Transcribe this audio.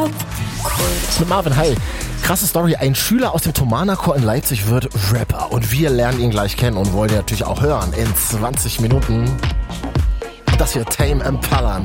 Popkult. Mit Marvin, hi. Krasse Story. Ein Schüler aus dem Thomanerchor in Leipzig wird Rapper. Und wir lernen ihn gleich kennen und wollen ihn natürlich auch hören in 20 Minuten. Das hier Tame Impala.